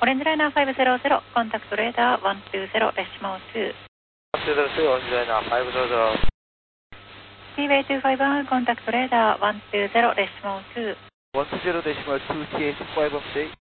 オレンジライナー500、コンタクトレーダー120、デシモ2。 120、オレンジライナー500。 Seaway 251, contact radar 120, decimal 2. 120, decimal 2, TH5 update.